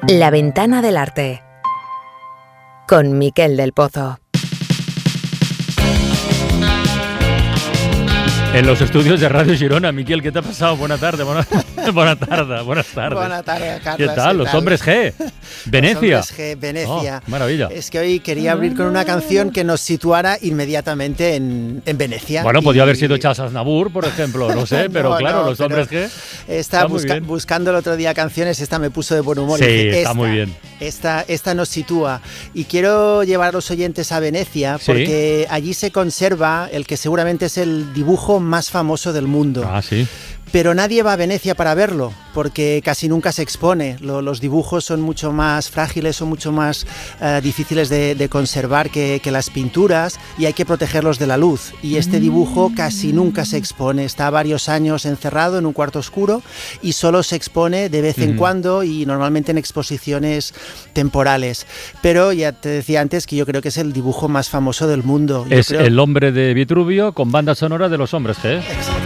La ventana del arte con Miquel del Pozo. En los estudios de Radio Girona. Miquel, ¿qué te ha pasado? Buena tarde, buenas tardes. Buenas tardes, Carlos. ¿Qué tal? Los hombres G. Venecia. Los hombres G, Venecia. Oh, maravilla. Es que hoy quería abrir con una canción que nos situara inmediatamente en Venecia. Bueno, podía haber sido Charles Aznavour, por ejemplo, no sé, pero no, claro, no, los hombres G. Estaba buscando el otro día canciones, esta me puso de buen humor. Sí, y dije, está muy bien. Esta nos sitúa. Y quiero llevar a los oyentes a Venecia porque allí se conserva el que seguramente es el dibujo más famoso del mundo. Ah, sí. Pero nadie va a Venecia para verlo, porque casi nunca se expone. Los dibujos son mucho más frágiles, son mucho más difíciles de conservar que las pinturas, y hay que protegerlos de la luz. Y este dibujo casi nunca se expone, está varios años encerrado en un cuarto oscuro y solo se expone de vez en cuando y normalmente en exposiciones temporales. Pero ya te decía antes que yo creo que es el dibujo más famoso del mundo. El hombre de Vitruvio con banda sonora de los hombres G. Exacto.